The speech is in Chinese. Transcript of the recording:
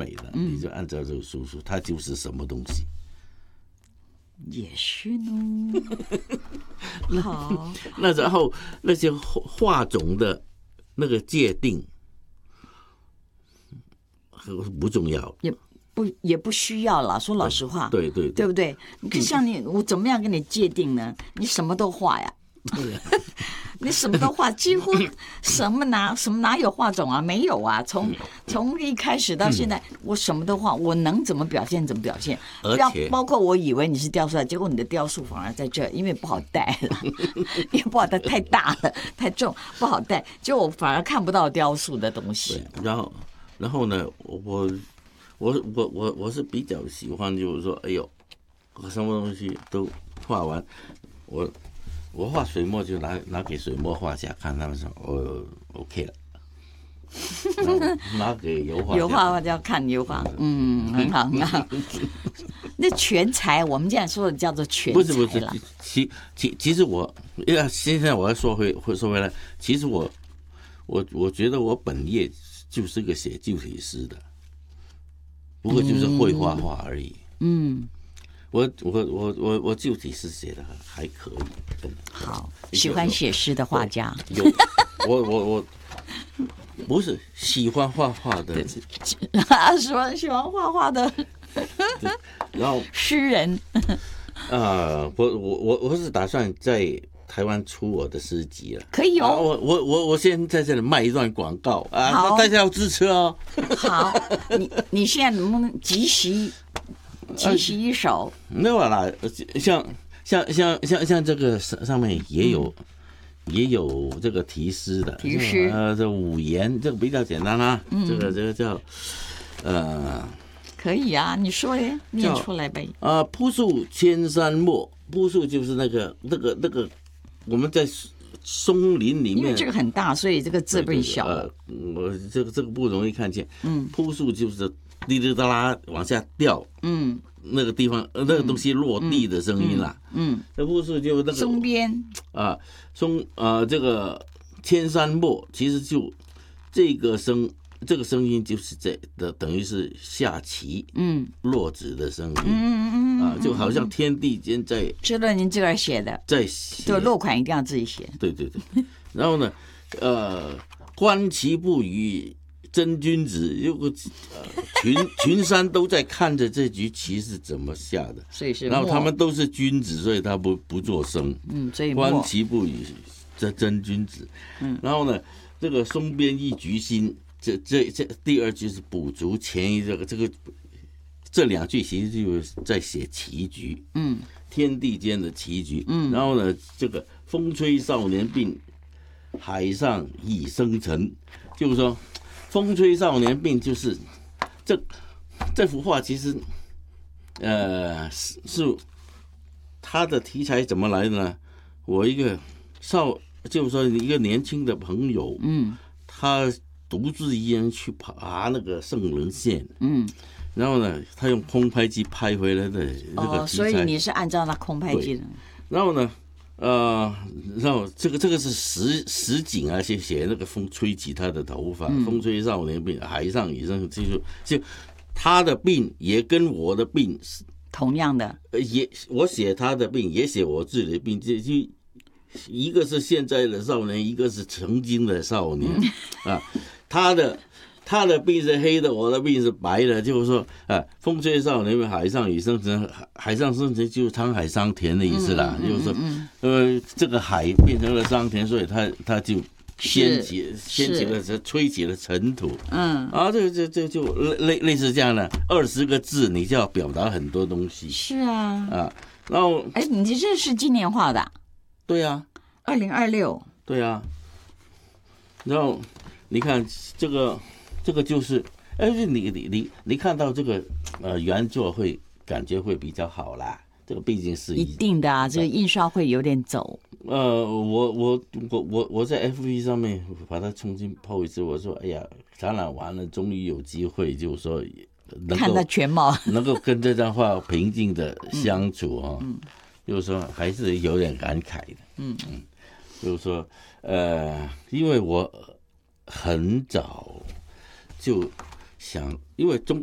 美的，你就按照这个输出，它就是什么东西。 也是呢。好， 那然后那些画种的那个界定不重要， 也不需要了。说老实话， 对不对？你看像你，我怎么样跟你界定呢？你什么都画呀。你什么都画，几乎什么哪有画种啊？没有啊！从一开始到现在，我什么都画，我能怎么表现怎么表现。 而且包括我以为你是雕塑，结果你的雕塑反而在这，因为不好带了，因为不好带，太大了，太重，不好带，就我反而看不到雕塑的东西。 然后呢，我是比较喜欢，就是说，哎呦，什么东西都画完，我画水墨就拿给水墨画家看，他们说OK 了。拿给油画家看油画，很好很好。那全才，我们现在说的叫做全才了。 不是，其实现在我要说回来，其实我觉得我本业就是个写旧体诗的，不过就是会画画而已。我旧体诗写的还可以，真的。 好，喜欢写诗的画家。 我不是喜欢画画的， 喜欢画画的， 然后诗人。 我是打算在台湾出我的诗集了。 可以哦。 我先在这里卖一段广告啊，大家要支持哦。 好，你现在能不能即席一首？ 没有啦，像这个上面也有这个题诗的， 题诗这五言，这个比较简单啦。这个叫可以啊，你说嘞，念出来呗。 朴树千山墨，朴树就是那个我们在松林里面， 因为这个很大，所以这个字变小。 我这个不容易看见。朴树就是滴滴答啦往下掉。那个地方那个东西落地的声音啦。那朴树就那个松边这个千山墨，其实就这个声音就是等于是下棋落子的声音。就好像天地间在。 知道您自个儿写的， 在写， 就落款一定要自己写。 对。然后呢，观其不语真君子，如果群山都在看着这局棋是怎么下的， 所以是。 然后他们都是君子，所以他不作声。 所以观其不语真君子。然后呢，这个松边一局新，这第二句是补足前一这两句其实就是在写棋局。天地间的棋局。然后呢，这个风吹少年鬓，海上已生尘，就是说风吹少年鬓，就是这幅画其实是它的题材怎么来的呢？我就是说一个年轻的朋友，他独自一人去爬那个圣人线，然后呢，他用空拍机拍回来的那个题材。 所以你是按照那空拍机的。 然后呢，然后这个是实景啊，写那个风吹起他的头发，风吹少年鬓，海上已生，就他的鬓也跟我的鬓是同样的。 我写他的鬓，也写我自己的鬓，就一个是现在的少年，一个是曾经的少年。他的鬓是黑的，我的鬓是白的，就是说，风吹少年鬓，海上已生尘，海上生尘就是沧海桑田的意思啦，就是说，这个海变成了桑田，所以他就掀起了吹起了尘土。这就类似这样的20个字，你就要表达很多东西。 是啊。 然后， 你这是今年画的？ 对啊 ，2026。 对啊。然后你看这个就是，你看到这个原作会感觉会比较好啦。这个毕竟是一定的啊，这个印刷会有点走。 我在 FB 上面把它重新 po 一次，我说哎呀，展览完了，终于有机会，就是说看到全貌， 能够跟这张画平静的相处啊，就是说还是有点感慨的。就是说因为我很早就想，因为